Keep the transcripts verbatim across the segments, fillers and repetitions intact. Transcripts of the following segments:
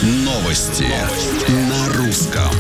Новости на русском.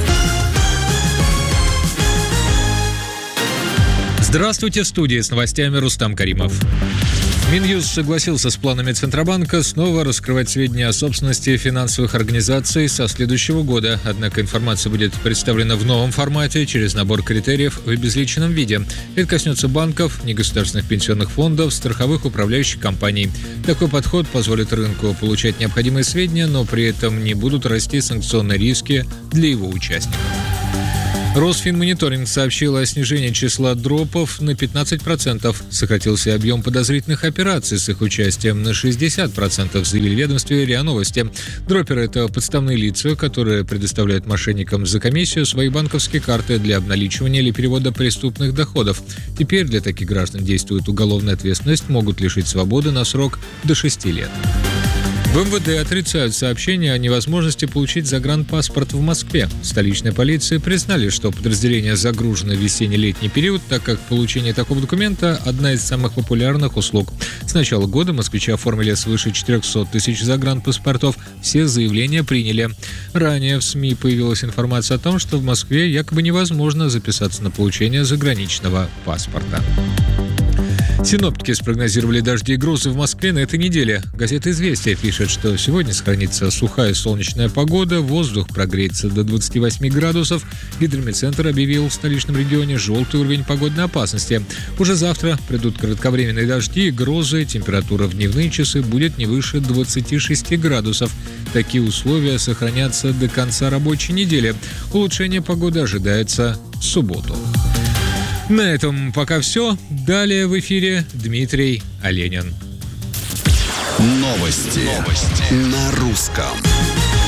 Здравствуйте, в студии с новостями Рустам Каримов. Минюст согласился с планами Центробанка снова раскрывать сведения о собственности финансовых организаций со следующего года. Однако информация будет представлена в новом формате через набор критериев в обезличенном виде. Это коснется банков, негосударственных пенсионных фондов, страховых управляющих компаний. Такой подход позволит рынку получать необходимые сведения, но при этом не будут расти санкционные риски для его участников. Росфинмониторинг сообщил о снижении числа дропов на пятнадцать процентов. Сократился объем подозрительных операций с их участием на шестьдесят процентов, заявили в ведомстве РИА Новости. Дроперы – это подставные лица, которые предоставляют мошенникам за комиссию свои банковские карты для обналичивания или перевода преступных доходов. Теперь для таких граждан действует уголовная ответственность, могут лишить свободы на срок до шести лет. В МВД отрицают сообщение о невозможности получить загранпаспорт в Москве. В столичной полиции признали, что подразделение загружено в весенне-летний период, так как получение такого документа – одна из самых популярных услуг. С начала года москвичи оформили свыше четыреста тысяч загранпаспортов. Все заявления приняли. Ранее в СМИ появилась информация о том, что в Москве якобы невозможно записаться на получение заграничного паспорта. Синоптики спрогнозировали дожди и грозы в Москве на этой неделе. Газета «Известия» пишет, что сегодня сохранится сухая солнечная погода, воздух прогреется до двадцати восьми градусов. Гидромедцентр объявил в столичном регионе желтый уровень погодной опасности. Уже завтра придут кратковременные дожди и грозы. Температура в дневные часы будет не выше двадцати шести градусов. Такие условия сохранятся до конца рабочей недели. Улучшение погоды ожидается в субботу. На этом пока все. Далее в эфире Дмитрий Оленин. Новости, Новости. на русском.